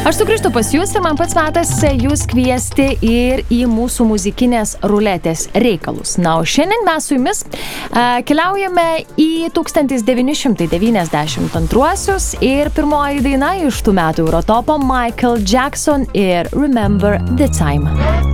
Aš sugrįžtu pas jūs ir man pats metas jūs kviesti ir į mūsų muzikinės ruletės reikalus. Na, o šiandien mes su jumis keliaujame į 1992 ir pirmoji daina iš tų metų Eurotopo Michael Jackson ir Remember the Time.